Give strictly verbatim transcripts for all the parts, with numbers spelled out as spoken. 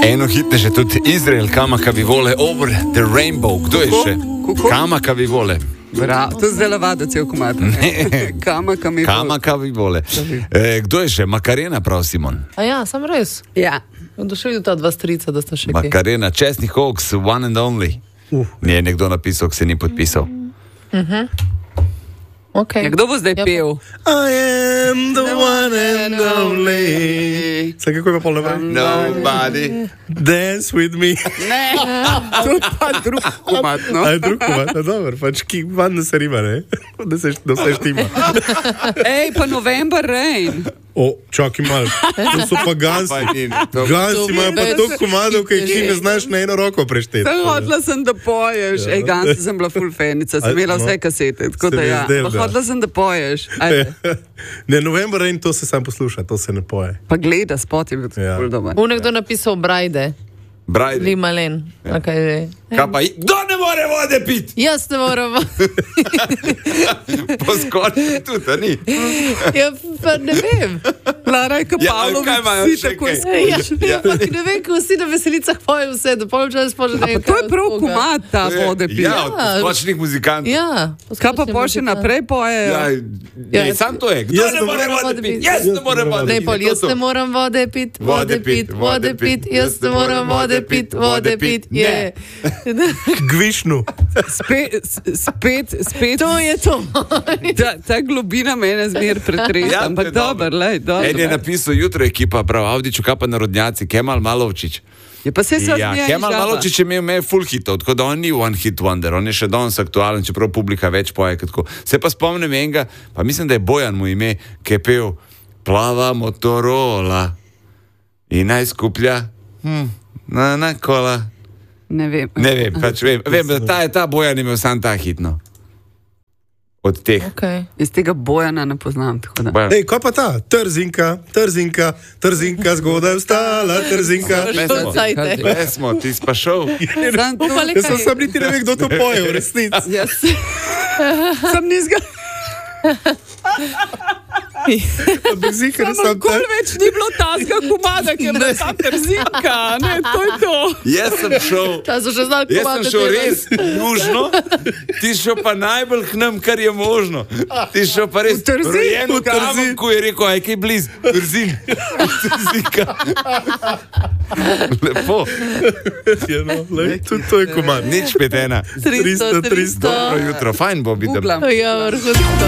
Eno hitnejše tudi Izrael, Kamaka Vivole, Over the Rainbow. Kdo je še? Kamaka Vivole. Bravo, to zdaj lavada cel komad. Kamaka Vivole. Kamaka Vivole. E, kdo je še? Makarena, prav Simon. A ja, sam res. Ja. Došel je ta dva strica, da sta še kaj. Makarena, Chesney Hawks, One and Only. Uh. Je nekdo napisal, ki se ni podpisal. Uh-huh. Okay. Ja, kdo bo zdaj ja, pel? I am the one and only. Saj kako je pa pol naprej? Nobody dance with me. Ne, to je pa drug komad, no. A je drug komad, a dobro, pač ki van da se rima, ne? Da se, da se štima. Ej, pa November Rain. O, čakaj malo, to so pa gansi. Gansi imajo pa toliko komadov, ki jih ne znaš na eno roko prešteti. Sem hodila sem, da poješ. Ej, gansi sem bila full fanica, sem imela vse kasete, tako da ja. Hodila sem, da poješ. Ne, November Rain, to se sam posluša, to se ne poje. Pa gleda, spot je bil ful dober. U nekdo napisal Brajde. Brajde. Limalen. Ja. Okay, že. Kaj pa, kdo ne more vode pit? Jaz ne moram. Poskoči tudi, a ni? Ja, pa ne vem. Lara je Ja, Pavlović, kaj imajo vsi še tako kaj? izkuši. Ja, ne vem, ko vsi na veselicah pojejo vse, da pojem čas pože da je To je prav komad, ta vode pit. Ja, od poskočnih muzikantov. Ja. Kaj pa pol še naprej pojejo? Ja, Ja. ne, sam to je. Kdo ne more vode pit? Jaz ne morem vode Ne, pit. pol, jaz ne moram vode pit, vode pit, vode pit, jaz ne moram vode pit, vode pit, je. Gvišnu. Spet, spet, spet. To je to. Ta, ta globina mene zmer pretresa, Ja, to je ampak dober, lej, dober. En je napisal jutro ekipa, prav, Avdiću kapa narodnjaci, Kemal Malovčić. Je pa se se Ja, odmija Kemal Malovčić je imel, imel full hitov, tako da on ni one hit wonder, on je še danes aktualen, čeprav publika več poje. Tako. Se pa spomnim enega, pa mislim, da je Bojan mu ime, ki je pel Plava Motorola in naj skuplja hm, na, na kola. Ne vem. Ne vem, pač vem, vem da ta, ta Bojan imel sam ta hitno. Od teh. Okay. Iz tega Bojana ne poznam, tako da. Bojan. Ej, kaj pa ta? Trzinka, trzinka, trzinka, zgodaj vstala, trzinka. Pesmo, Cajte. pesmo, ti si pa šel. Sam to, Upali Jaz sem sam niti ne vem, kdo to poje v resnici. jaz sem nizga. Ampak zikar Samo sem kol ta. več ni bilo tazga komada, ki je bila ta trzinka, ne, to je to. Jaz sem šel. Ta so še znali Jaz sem šel res južno, ti si šel pa najbolj k nam, kar je možno. Ti si šel pa res V Trzin, rojen v v Kamenku, je rekel, aj kaj bliz, Trzin. Trzinka. Lepo. Ja, no, lej, tudi to je komad. Nič pet ena. tristo, tristo, tristo. Dobro jutro, fajn bo videti. Googlam. Ja, vrhunsko.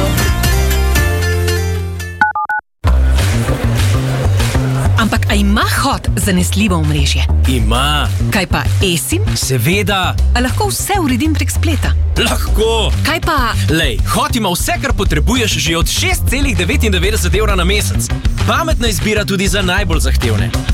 Ampak a ima Hot zanesljivo omrežje? Ima. Kaj pa eSIM? Seveda. A lahko vse uredim prek spleta? Lahko. Kaj pa... Lej, Hot ima vse, kar potrebuješ že od šest celih devetindevetdeset evra na mesec. Pametna izbira tudi za najbolj zahtevne.